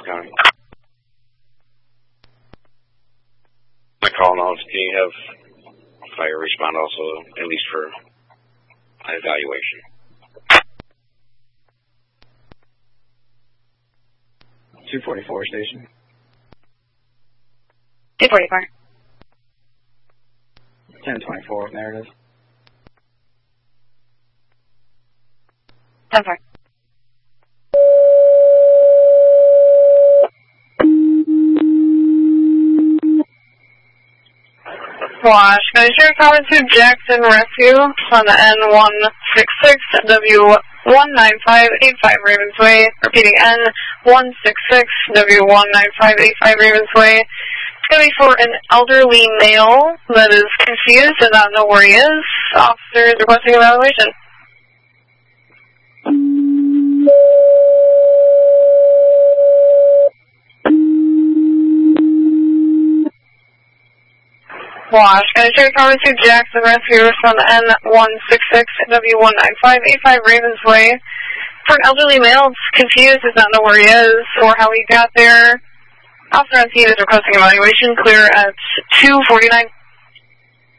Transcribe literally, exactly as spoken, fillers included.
Will County. My call now is, can you have fire respond also, at least for my evaluation? two forty-four station. two forty-four. ten twenty-four narrative. ten four. Wash, can I share comment to Jackson Rescue on the N one sixty-six W one nine five eight five Ravensway, repeating N one sixty-six W one nine five eight five Ravensway. It's going to be for an elderly male that is confused and not know where he is. Officer is requesting evaluation. Wash, can I share comment to Jackson Rescue from the N one sixty-six W one nine five eight five Ravensway. For an elderly male that's confused, does not know where he is or how he got there. Officer on scene is requesting evaluation, clear at two forty-nine.